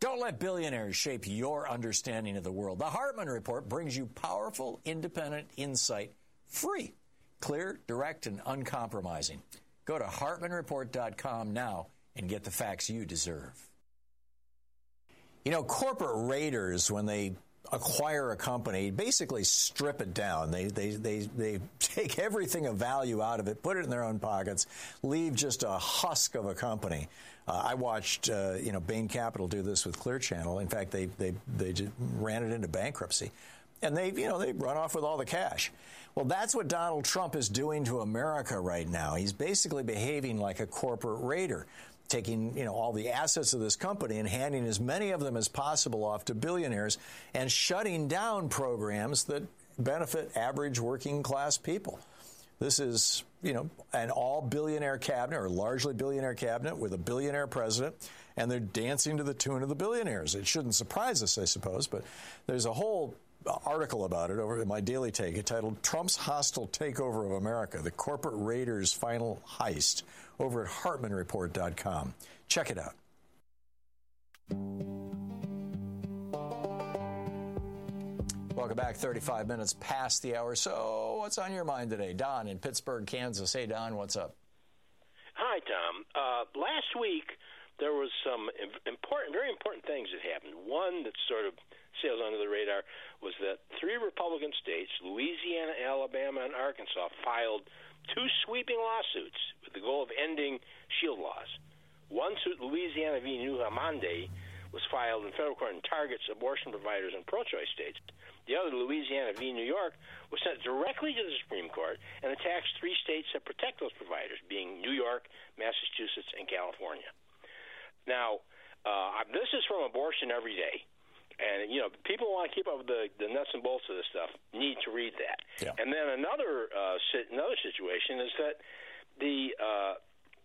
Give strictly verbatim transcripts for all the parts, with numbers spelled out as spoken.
Don't let billionaires shape your understanding of the world. The Hartman Report brings you powerful, independent insight, free, clear, direct, and uncompromising. Go to Hartman Report dot com now and get the facts you deserve. You know, corporate raiders, when they acquire a company, basically strip it down. They they they they take everything of value out of it, put it in their own pockets, leave just a husk of a company. Uh, I watched uh, you know Bain Capital do this with Clear Channel. In fact, they they they just ran it into bankruptcy. And they, you know, they run off with all the cash. Well, that's what Donald Trump is doing to America right now. He's basically behaving like a corporate raider, taking, you know, all the assets of this company and handing as many of them as possible off to billionaires and shutting down programs that benefit average working class people. This is, you know, an all billionaire cabinet or largely billionaire cabinet with a billionaire president, and they're dancing to the tune of the billionaires. It shouldn't surprise us, I suppose, but there's a whole article about it over in my Daily Take entitled Trump's Hostile Takeover of America, the Corporate Raiders' Final Heist, over at Hartman Report dot com. Check it out. Welcome back. thirty-five minutes past the hour. So what's on your mind today? Don in Pittsburgh, Kansas. Hey, Don, what's up? Hi, Tom. Uh, last week, there was some important, very important things that happened. One that sort of sails under the radar was that three Republican states, Louisiana, Alabama, and Arkansas, filed two sweeping lawsuits with the goal of ending shield laws. One suit, Louisiana v. New Hammond, was filed in federal court and targets abortion providers in pro-choice states. The other, Louisiana v. New York, was sent directly to the Supreme Court and attacks three states that protect those providers, being New York, Massachusetts, and California. Now, uh, this is from Abortion Every Day. And, you know, people want to keep up with the, the nuts and bolts of this stuff, need to read that. Yeah. And then another uh, another situation is that the uh,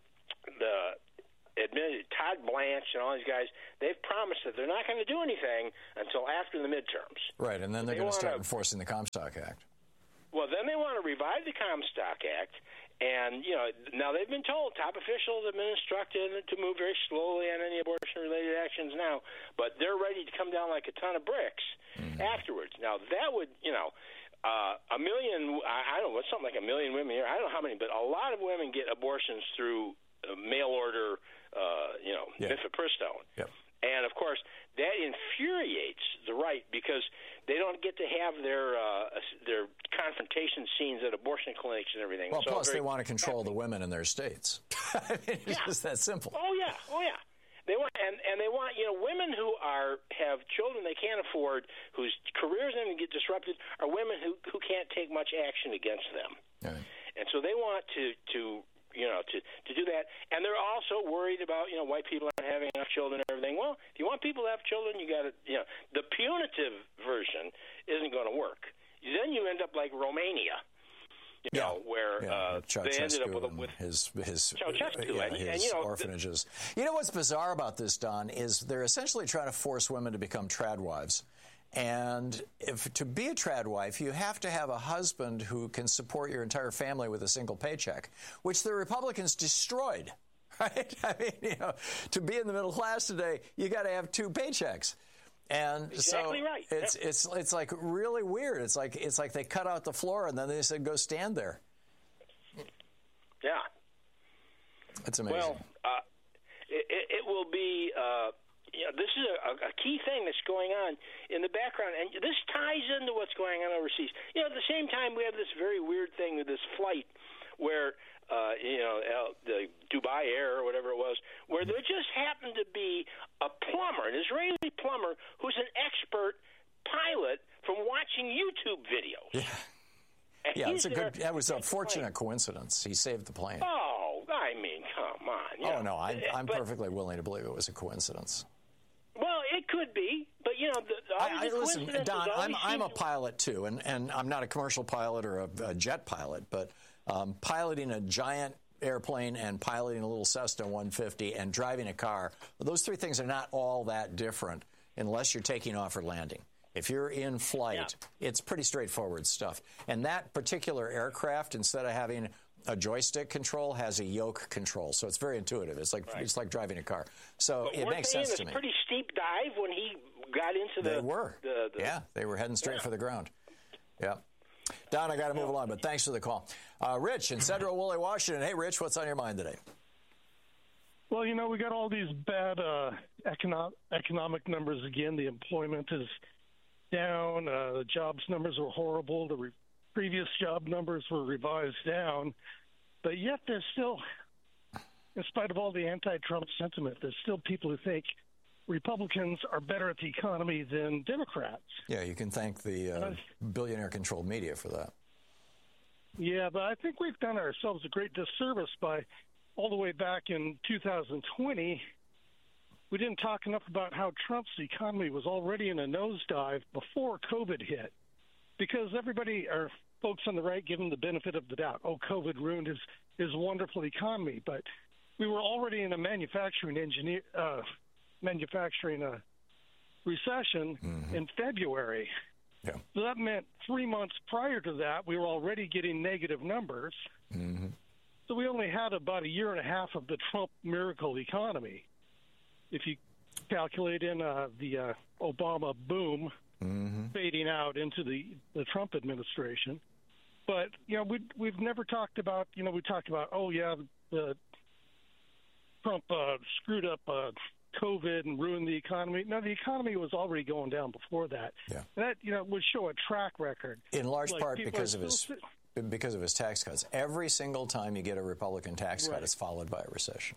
the admitted Todd Blanche and all these guys, they've promised that they're not going to do anything until after the midterms. Right, and then they're they going to start to, enforcing the Comstock Act. Well, then they want to revive the Comstock Act. And, you know, now they've been told, top officials have been instructed to move very slowly on any abortion-related actions now, but they're ready to come down like a ton of bricks mm-hmm. afterwards. Now, that would, you know, uh, a million, I, I don't know, something like a million women here, I don't know how many, but a lot of women get abortions through uh, mail order, uh, you know, yeah. mifepristone. Yep. And, of course, that infuriates the right because they don't get to have their uh, their confrontation scenes at abortion clinics and everything. Well, so plus very, they want to control the women in their states. I mean, it's yeah. just that simple. Oh, yeah. Oh, yeah. They want, and, and they want, you know, women who are have children they can't afford, whose careers are going to get disrupted, are women who, who can't take much action against them. Right. And so they want to, to you know, to, to do that. And they're also worried about, you know, white people aren't having enough children and everything. Well, if you want people to have children, you got to, you know, the punitive version isn't going to work. Then you end up like Romania. You yeah. know, where yeah. uh, they ended up with, with his his, Ceausescu, yeah, and, his and, you know, orphanages. The, you know what's bizarre about this, Don, is they're essentially trying to force women to become trad wives. And if to be a trad wife, you have to have a husband who can support your entire family with a single paycheck, which the Republicans destroyed. Right? I mean, you know, to be in the middle class today, you got to have two paychecks. And exactly so right. it's yep. it's it's like really weird. It's like it's like they cut out the floor and then they said go stand there. Yeah, it's amazing. Well, uh, it, it will be. Uh, you know, this is a, a key thing that's going on in the background, and this ties into what's going on overseas. You know, at the same time, we have this very weird thing with this flight where. Uh, you know, the Dubai Air or whatever it was, where there just happened to be a plumber, an Israeli plumber, who's an expert pilot from watching YouTube videos. Yeah, yeah, it's a good. That was a fortunate coincidence. He saved the plane. Oh, I mean, come on. You oh know, no, I'm, I'm but, perfectly willing to believe it was a coincidence. Well, it could be, but you know, the, I, I, listen, Don. I'm I'm a pilot too, and, and I'm not a commercial pilot or a, a jet pilot, but um, piloting a giant airplane and piloting a little Cessna one fifty and driving a car, those three things are not all that different unless you're taking off or landing. If you're in flight, yeah. it's pretty straightforward stuff. And that particular aircraft, instead of having a joystick control has a yoke control, so it's very intuitive. It's like right. it's like driving a car. So but it makes sense to me. Was a pretty steep dive when he got into the. They were. The, the, yeah, they were heading straight yeah. for the ground. Yeah. Don, I got to move along, but thanks for the call. Uh, Rich in Central Woolley, Washington. Hey, Rich, what's on your mind today? Well, you know, we got all these bad uh, economic economic numbers again. The employment is down. Uh, the jobs numbers were horrible. The re- previous job numbers were revised down. But yet there's still, in spite of all the anti-Trump sentiment, there's still people who think Republicans are better at the economy than Democrats. Yeah, you can thank the uh, billionaire-controlled media for that. Yeah, but I think we've done ourselves a great disservice by all the way back in two thousand twenty, we didn't talk enough about how Trump's economy was already in a nosedive before COVID hit, because everybody, or folks on the right, give him the benefit of the doubt. Oh, COVID ruined his, his wonderful economy. But we were already in a manufacturing engineer, uh, manufacturing uh, recession mm-hmm. in February. Yeah. So that meant three months prior to that, we were already getting negative numbers. Mm-hmm. So we only had about a year and a half of the Trump miracle economy. If you calculate in uh, the uh, Obama boom mm-hmm. fading out into the, the Trump administration. But, you know, we, we've never talked about, you know, we talked about, oh, yeah, the Trump uh, screwed up uh, COVID and ruined the economy. No, the economy was already going down before that. Yeah. And that, you know, would show a track record. In large like part because of his... Sit- Because of his tax cuts. Every single time you get a Republican tax right. cut, it's followed by a recession.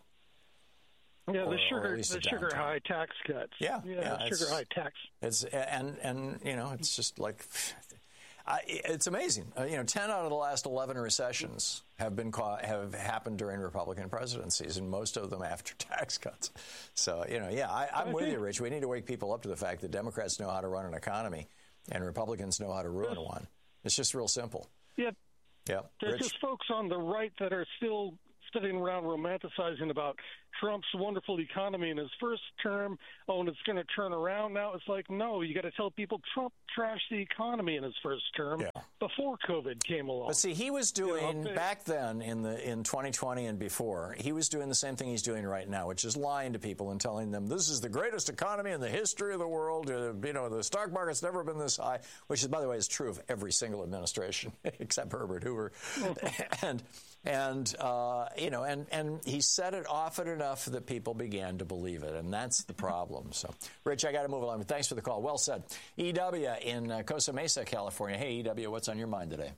Yeah, or, the sugar, the sugar high tax cuts. Yeah, yeah, yeah sugar high tax. It's and and you know it's just like I, it's amazing. Uh, you know, ten out of the last eleven recessions have been caught, have happened during Republican presidencies, and most of them after tax cuts. So you know, yeah, I, I'm I with think, you, Rich. We need to wake people up to the fact that Democrats know how to run an economy, and Republicans know how to ruin yes. one. It's just real simple. Yeah. Yeah, There's Rich? just folks on the right that are still sitting around romanticizing about Trump's wonderful economy in his first term. Oh, and it's going to turn around now. It's like, no, you got to tell people Trump trashed the economy in his first term yeah. before COVID came along. But see, he was doing, you know, back then in the in twenty twenty and before, he was doing the same thing he's doing right now, which is lying to people and telling them this is the greatest economy in the history of the world. Uh, you know, the stock market's never been this high, which is, by the way, is true of every single administration except Herbert Hoover. and And, uh, you know, and, and he said it often enough that people began to believe it, and that's the problem. So, Rich, I got to move along. Thanks for the call. Well said. E W in uh, Costa Mesa, California. Hey, E W, what's on your mind today?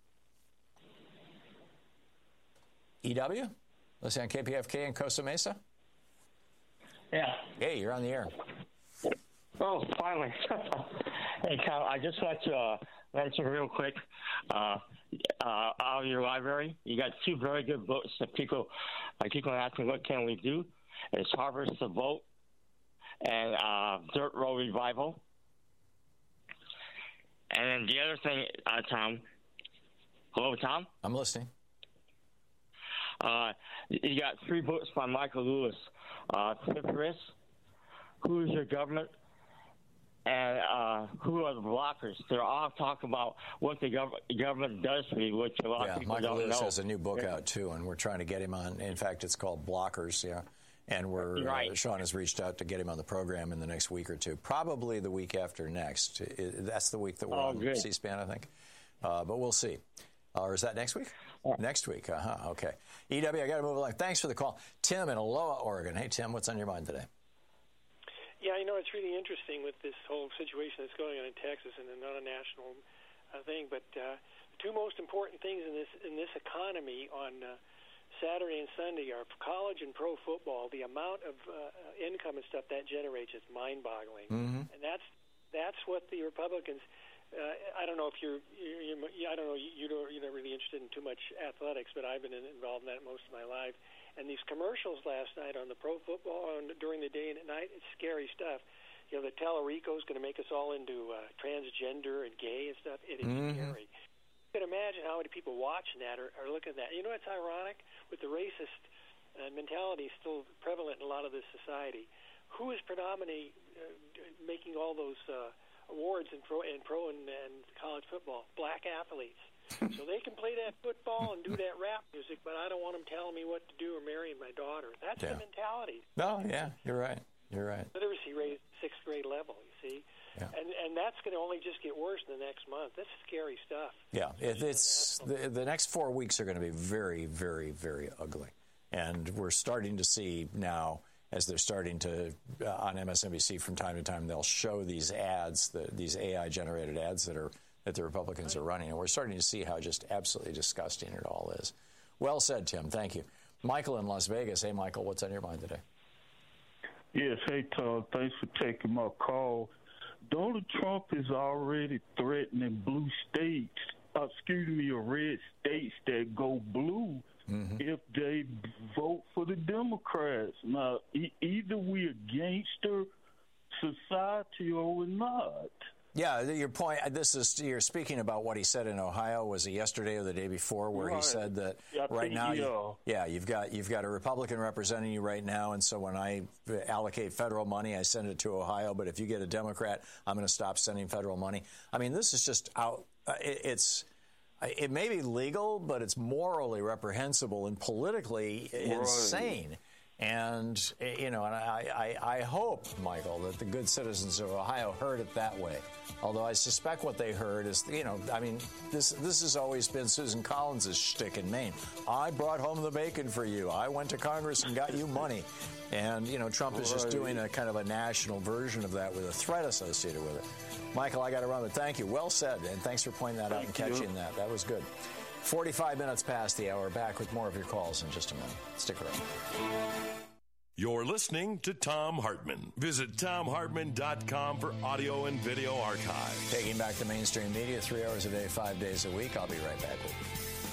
E W? Listen on K P F K in Costa Mesa? Yeah. Hey, you're on the air. Oh, finally. Hey, Kyle, I just want to uh, mention real quick, uh, uh, out of your library, you got two very good books that people, like people are asking, what can we do? It's Harvest the Vote and uh, Dirt Road Revival. And then the other thing, uh, Tom. Hello, Tom? I'm listening. Uh, you got three books by Michael Lewis. Uh, Cyprus, Who is Your Government? And uh, Who Are the Blockers? They're all talking about what the gov- government does for you, which a lot yeah, of people Michael don't Lewis know. has a new book yeah. out, too, and we're trying to get him on. In fact, it's called Blockers, yeah. And we're right. uh, Sean has reached out to get him on the program in the next week or two, probably the week after next. It, that's the week that we're oh, on good. C-SPAN, I think. Uh, but we'll see. Uh, or is that next week? Yeah. Next week, uh-huh, okay. E W, I got to move along. Thanks for the call. Tim in Aloha, Oregon. Hey, Tim, what's on your mind today? Yeah, you know, it's really interesting with this whole situation that's going on in Texas, and not a national uh, thing. But uh, the two most important things in this in this economy on uh, Saturday and Sunday are college and pro football. The amount of uh, income and stuff that generates is mind-boggling, mm-hmm. and that's that's what the Republicans. Uh, I don't know if you're, you're, you're. I don't know. You don't. You're not really interested in too much athletics, but I've been involved in that most of my life. And these commercials last night on the pro football and during the day and at night, it's scary stuff. You know, the Tellerico's going to make us all into uh, transgender and gay and stuff. It is mm-hmm. scary. You can imagine how many people watching that or, or looking at that. You know what's ironic? With the racist uh, mentality still prevalent in a lot of this society, who is predominantly uh, making all those uh, awards in pro, in pro and, and college football? Black athletes. So they can play that football and do that rap music, but I don't want them telling me what to do or marrying my daughter. That's yeah. the mentality. No, yeah, you're right. You're right. Literacy rate sixth grade level, you see. Yeah. And and that's going to only just get worse in the next month. This is scary stuff. Yeah, it, it's the, the next four weeks are going to be very, very, very ugly. And we're starting to see now, as they're starting to, uh, on M S N B C from time to time, they'll show these ads, the, these A I-generated ads that are that the Republicans are running. And we're starting to see how just absolutely disgusting it all is. Well said, Tim. Thank you. Michael in Las Vegas. Hey, Michael, what's on your mind today? Yes, hey, Todd. Thanks for taking my call. Donald Trump is already threatening blue states, uh, excuse me, or red states that go blue mm-hmm. if they vote for the Democrats. Now, e- either we're a gangster society or we're not. Yeah, your point, this is, you're speaking about what he said in Ohio, was it yesterday or the day before, where right. he said that yeah, right now, yeah. You, yeah, you've got you've got a Republican representing you right now, and so when I allocate federal money, I send it to Ohio, but if you get a Democrat, I'm going to stop sending federal money. I mean, this is just out, uh, it, it's, it may be legal, but it's morally reprehensible and politically right. insane. And, you know, and I, I, I hope, Michael, that the good citizens of Ohio heard it that way. Although I suspect what they heard is, you know, I mean, this this has always been Susan Collins' shtick in Maine. I brought home the bacon for you. I went to Congress and got you money. And, you know, Trump is just doing a kind of a national version of that with a threat associated with it. Michael, I got to run, but thank you. Well said, and thanks for pointing that out and catching that. That was good. forty-five minutes past the hour. Back with more of your calls in just a minute. Stick around. You're listening to Thom Hartmann. Visit Thom Hartmann dot com for audio and video archive. Taking back the mainstream media three hours a day, five days a week. I'll be right back with you.